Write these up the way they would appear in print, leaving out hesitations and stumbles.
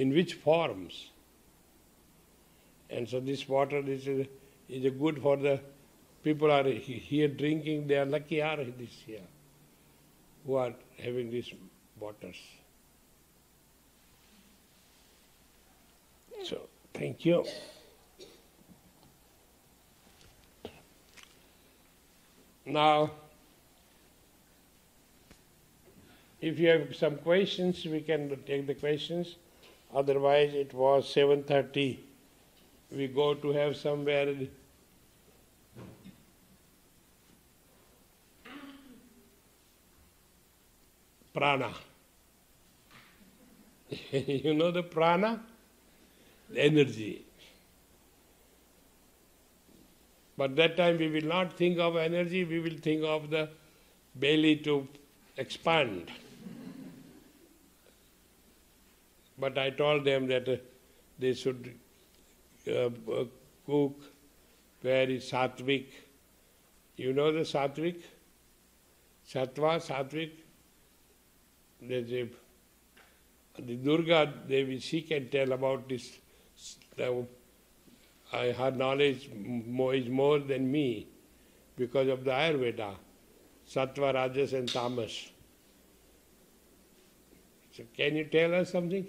in which forms. And so this water is a good for the people are here drinking, they are lucky are this here, who are having these waters. So, thank you. Now, if you have some questions, we can take the questions. Otherwise, it was 7:30. We go to have somewhere prana. You know the prana? The energy. But that time we will not think of energy, we will think of the belly to expand. But I told them that they should cook very sattvic. You know the sattvic? Sattva, sattvic. The Durga Devi, she can tell about this. Her knowledge is more than me because of the Ayurveda. Sattva, Rajas and Tamas. So can you tell us something?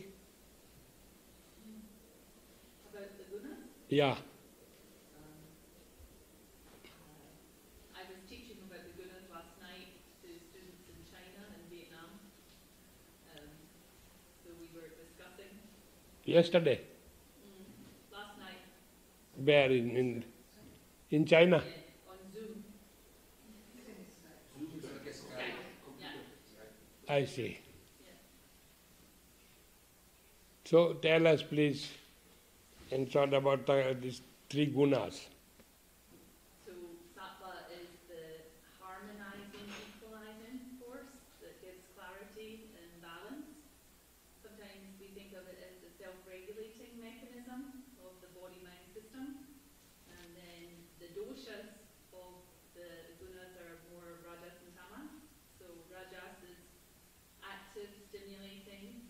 About the gunas? Yeah. I was teaching about the gunas last night to students in China and Vietnam. So we were discussing. Yesterday? Last night. Where? In China? Yeah, on Zoom. Yeah. I see. Yeah. So tell us please, in short, about these three gunas. So sattva is the harmonizing, equalizing force that gives clarity and balance. Sometimes we think of it as the self-regulating mechanism of the body-mind system. And then the doshas of the gunas are more rajas and tamas. So rajas is active, stimulating,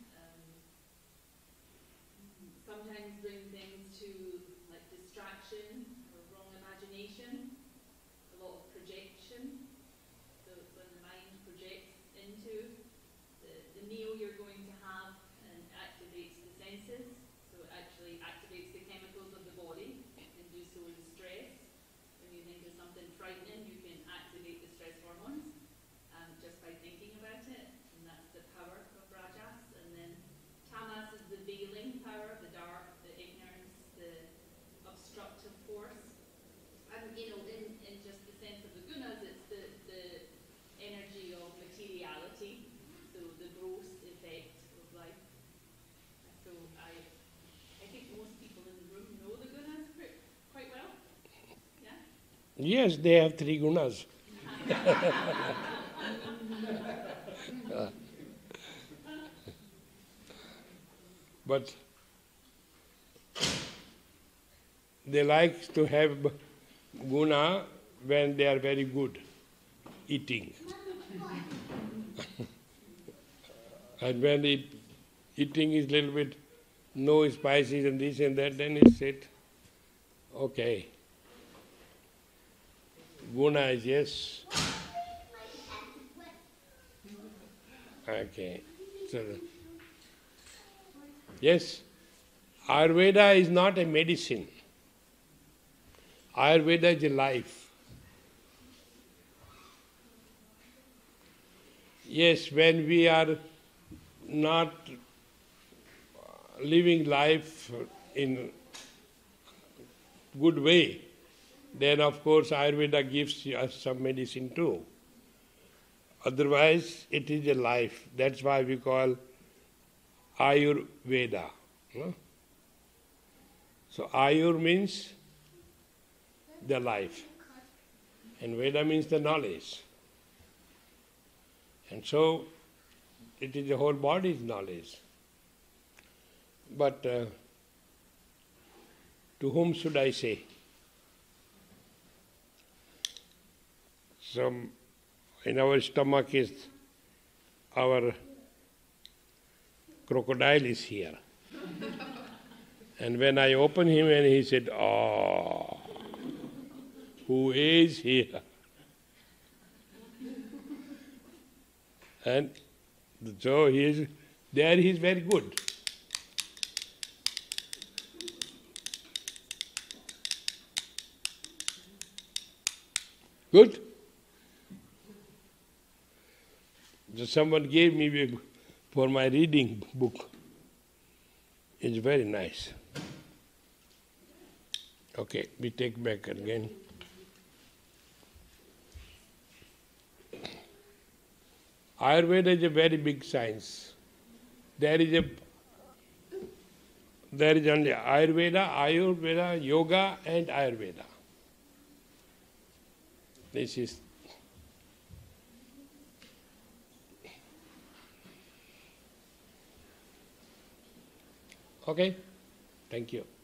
sometimes bring things to like distraction or wrong imagination, a lot of projection. So it's when the mind projects into the meal you're going to have and activates the senses. So it actually activates the chemicals of the body and do so in stress. When you think of something frightening, you can activate the stress hormones just by thinking about it. And that's the power of rajas. And then tamas is the veiling power, the dark, the ignorance, the obstructive force. And in just the sense of the gunas, it's the energy of materiality, so the gross effect of life. So I think most people in the room know the gunas quite well. Yeah? Yes, they have three gunas. But they like to have guna when they are very good eating. And when eating is little bit no spices and this and that, then it's it. Okay. Guna is yes. Okay. So, yes, Ayurveda is not a medicine. Ayurveda is a life. Yes, when we are not living life in good way, then of course Ayurveda gives us some medicine too. Otherwise, it is a life. That's why we call Ayurveda. No? So Ayur means the life, and Veda means the knowledge. And so it is the whole body's knowledge. But to whom should I say? Some in our stomach is our crocodile is here. And when I opened him, and he said, "Oh, who is here?" And so there he is very good. Good? So someone gave me for my reading book. It's very nice. Okay, we take back again. Ayurveda is a very big science. There is only Ayurveda, Yoga and Ayurveda. This is okay. Thank you.